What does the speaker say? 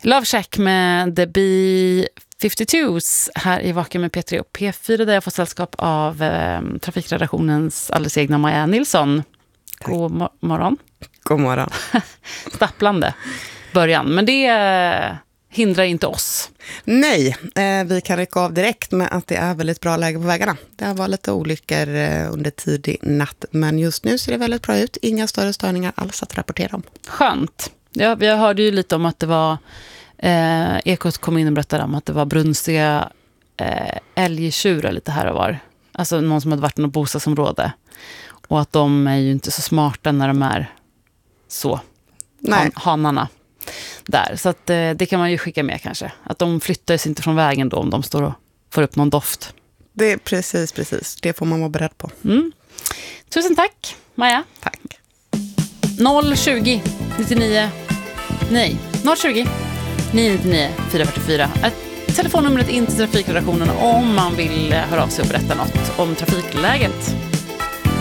Love Shack med The B-52s här i Vaken med P3 och P4 där jag får sällskap av trafikredaktionens alldeles egna Maja Nilsson. God morgon. God morgon. Stapplande början, men det hindrar inte oss. Nej, vi kan rycka av direkt med att det är väldigt bra läge på vägarna. Det var lite olyckor under tidig natt, men just nu ser det väldigt bra ut. Inga större störningar alls att rapportera om. Skönt. Ja, vi hörde ju lite om att det var Ekot kom in och berättade om att det var brunstiga älgtjurar lite här och var. Alltså någon som hade varit i något bostadsområde. Och att de är ju inte så smarta när de är så. Hanarna där. Så att det kan man ju skicka med kanske. Att de flyttar sig inte från vägen då om de står och får upp någon doft. Det är precis. Det får man vara beredd på. Tusen tack, Maja. Tack. 020 99 999 444. Telefonnumret in till trafikredaktionen om man vill höra av sig och berätta något om trafikläget.